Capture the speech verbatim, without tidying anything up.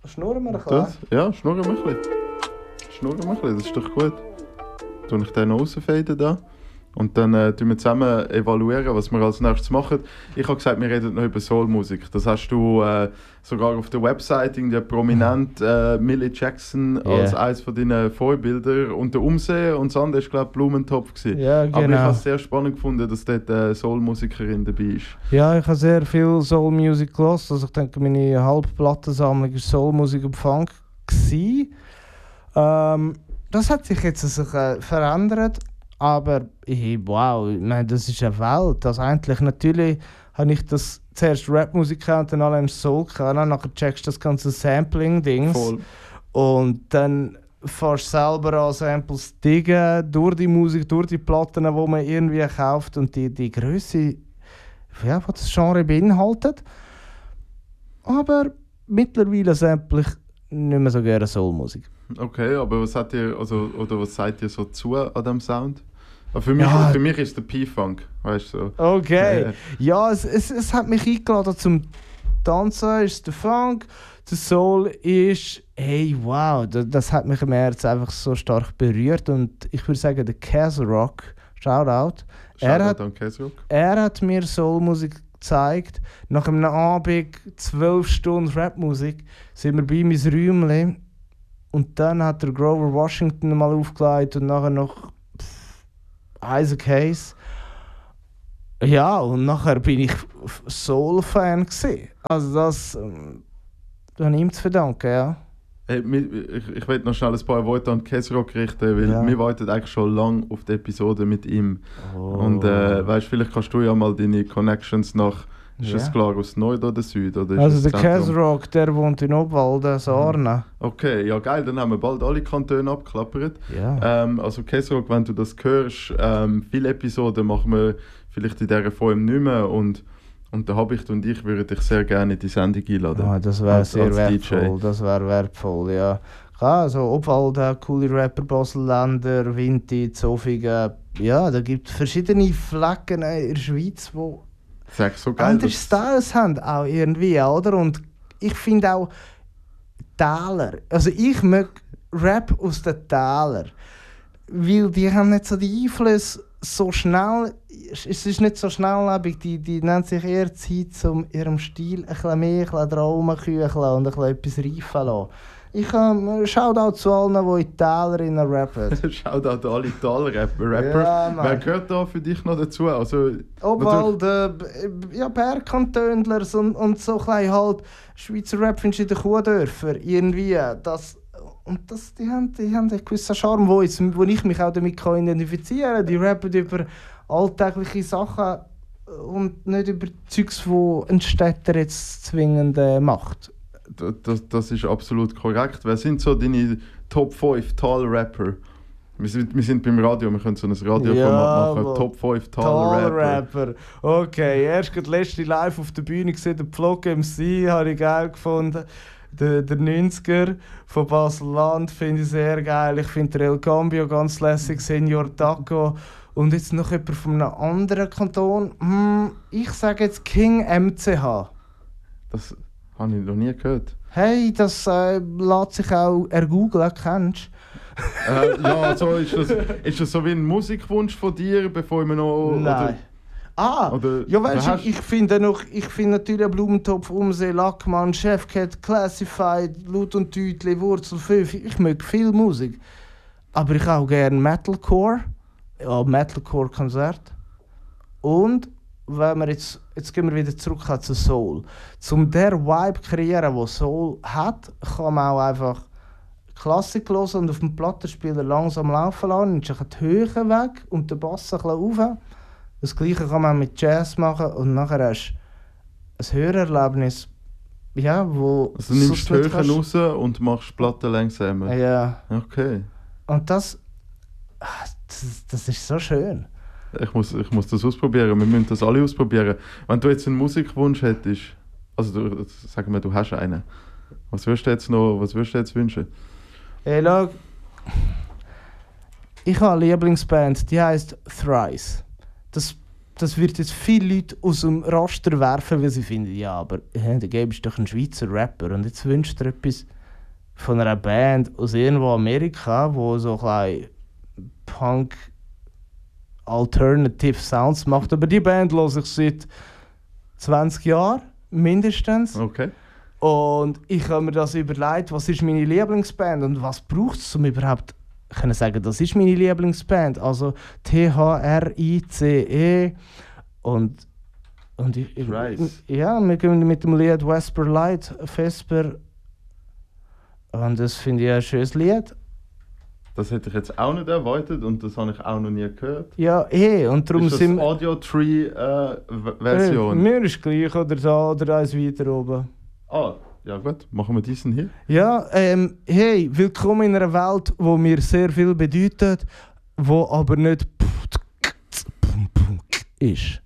Schnurren wir ein bisschen? Das? Ja, schnurren wir ein bisschen. Schnurren wir ein bisschen, das ist doch gut. Tue ich den rausfaden da. Und dann äh, tun wir zusammen evaluieren, was wir als nächstes machen. Ich habe gesagt, wir reden noch über Soulmusik. Das hast du äh, sogar auf der Website irgendwie prominent äh, Millie Jackson Yeah. als eines von deinen Vorbilder und der Umsehen und das andere war, glaube ich, Blumentopf gewesen. Ja, genau. Aber ich habe es sehr spannend gefunden, dass dort eine Soul-Musikerin dabei ist. Ja, ich habe sehr viel Soul-Music gehört. Also ich denke, meine Halbplattensammlung war Soul-Musik und Funk gewesen. Ähm, das hat sich jetzt sich, äh, verändert. Aber hey, wow, ich meine, das ist eine Welt. Also eigentlich, natürlich habe ich das zuerst Rap-Musik gekannt und dann allem Soul gekannt. Nachher checkst du das ganze Sampling-Dings. Voll. Und dann fährst du selber an Samples diggen, durch die Musik, durch die Platten, die man irgendwie kauft. Und die, die Grösse, ja, die das Genre beinhaltet. Aber mittlerweile sample ich nicht mehr so gerne Soul-Musik. Okay, aber was hat ihr, also, oder was seid ihr so zu an diesem Sound? Aber für mich, Ja. für mich ist der P-Funk, weißt du so. Okay. Äh. Ja, es, es, es hat mich eingeladen zum Tanzen, ist der Funk. Der Soul ist, hey, wow, das, das hat mich im Herzen einfach so stark berührt. Und ich würde sagen, der Castle Rock, Shoutout, er hat, Shoutout an Kesrock. er hat mir Soulmusik gezeigt. Nach einem Abend, zwölf Stunden Rapmusik, sind wir bei ihm ins Räumchen. Und dann hat der Grover Washington mal aufgelegt und nachher noch pff, Isaac Hayes. Ja, und nachher bin ich Soul-Fan gewesen. Also das ähm, habe ich ihm zu verdanken, ja. Hey, wir- ich, ich will noch schnell ein paar Worte an Kesrock richten, weil Ja. wir warten eigentlich schon lange auf die Episode mit ihm. Oh. Und äh, weißt, vielleicht kannst du ja mal deine Connections nach, ist Ja. es klar, aus Nord oder Süd? Oder ist Also es der Zentrum? Castle Rock, der wohnt in Obwalden, Sarne. Okay, ja geil, dann haben wir bald alle Kantone abgeklappert. Ja. Ähm, also Kesrock, wenn du das hörst, ähm, viele Episoden machen wir vielleicht in dieser Form nicht mehr und, und der Habicht und ich würden dich sehr gerne in die Sendung einladen. Ah, das wäre Als- sehr als wertvoll, D J. das wäre wertvoll, ja. Klar, also Obwalden, coole Rapper, Baselländer, Vinti, Zofingen. Ja, da gibt es verschiedene Flecken in der Schweiz, die Sag so geil. andere dass- Styles haben, auch irgendwie, oder? Und ich finde auch Täler, also ich mag Rap aus den Tälern, weil die haben nicht so die Einflüsse so schnell, es ist nicht so schnelllebig, die, die nehmen sich eher Zeit, um ihrem Stil ein bisschen mehr, ein bisschen dran rumzukücheln und ein bisschen etwas reifen lassen. Ich ähm, Shoutout zu allen, die in Tälerinnen rappen. Shoutout an alle Talrapper. Rapper. Ja, Mann. Wer gehört da für dich noch dazu? Also, Obwalden, b- ja, Bergkantönlers und, und so klein halt Schweizer Rap findest du in den Kuhdörfern irgendwie. Das, und das, die, haben, die haben einen gewissen Charme, wo, jetzt, wo ich mich auch damit kann identifizieren kann. Die rappen über alltägliche Sachen und nicht über Zeugs, die ein Städter jetzt zwingend äh, macht. das, das ist absolut korrekt. Wer sind so deine Top fünf Talrapper? Wir sind, wir sind beim Radio, wir können so ein Radioformat Ja, machen. Mann. Top fünf Talrapper. Talrapper. Okay, erst gerade letzte live auf der Bühne gesehen, der Pflog M C, habe ich geil gefunden. Der, der neunziger von Basel-Land finde ich sehr geil. Ich finde der El Cambio ganz lässig, Senior Taco. Und jetzt noch jemand von einem anderen Kanton. Hm, ich sage jetzt King M C H. Das habe ich noch nie gehört. Hey, das äh, lässt sich auch ergoogeln, kennst du? äh, ja, so ist, das, ist das so wie ein Musikwunsch von dir, bevor wir noch... Nein. Ah, oder, ja weißt oder du, ich finde noch, ich finde natürlich Blumentopf, Umsee, Lackmann, Chefcat, Classified, Lut und Tütli, Wurzel fünf. Ich mag viel Musik. Aber ich auch gerne Metalcore. Ja, Metalcore-Konzert. Und wenn wir jetzt, jetzt gehen wir wieder zurück zu Soul. Um der Vibe zu kreieren, den Soul hat, kann man auch einfach Klassik hören und auf dem Plattenspieler langsam laufen lassen. Dann nimmst du die Höhe weg und den Bass ein bisschen rauf. Das Gleiche kann man mit Jazz machen und nachher hast du ein Hörerlebnis, ja, wo... Also du nimmst die sonst nicht Höhen kannst- raus und machst Platten langsamer. Ja, Okay. und das, ah, das... Das ist so schön. Ich muss, ich muss das ausprobieren. Wir müssen das alle ausprobieren. Wenn du jetzt einen Musikwunsch hättest, also du, sagen wir, du hast einen. Was würdest du jetzt noch, was würdest du jetzt wünschen? Hey, schau. Ich habe eine Lieblingsband, die heisst Thrice. Das, das wird jetzt viele Leute aus dem Raster werfen, weil sie finden, ja, aber äh, der Gabe ist doch ein Schweizer Rapper und jetzt wünscht er etwas von einer Band aus irgendwo Amerika, wo so ein Punk Alternative Sounds macht. Aber die Band höre ich seit zwanzig Jahren mindestens. Okay. Und ich habe mir das überlegt, was ist meine Lieblingsband und was braucht es, um überhaupt können sagen, das ist meine Lieblingsband. Also T H R I C E und und ich, ich, ja, wir gehen mit dem Lied Vesper Light, Vesper. Und das finde ich ein schönes Lied. Das hätte ich jetzt auch nicht erwartet und das habe ich auch noch nie gehört. Ja, eh, und darum ist das sind Audio Tree äh, Version? Äh, mir ist gleich, oder da oder eins weiter oben. Ah, ja gut, machen wir diesen hier. Ja, ähm, hey, willkommen in einer Welt, wo mir sehr viel bedeutet, wo aber nicht ist.